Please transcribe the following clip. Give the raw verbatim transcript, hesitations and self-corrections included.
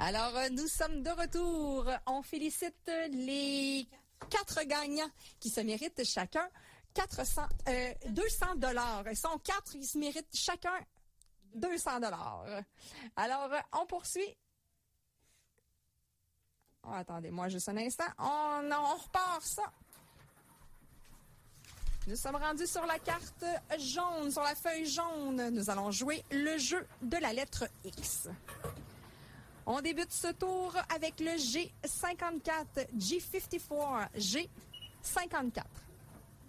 Alors, nous sommes de retour. On félicite les quatre gagnants qui se méritent chacun quatre cents, euh, deux cents dollars. Ils sont quatre, ils se méritent chacun deux cents dollars. Alors, on poursuit. Oh, attendez-moi juste un instant. On, on repart ça. Nous sommes rendus sur la carte jaune, sur la feuille jaune. Nous allons jouer le jeu de la lettre X. On débute ce tour avec le G cinquante-quatre, G cinquante-quatre, G cinquante-quatre.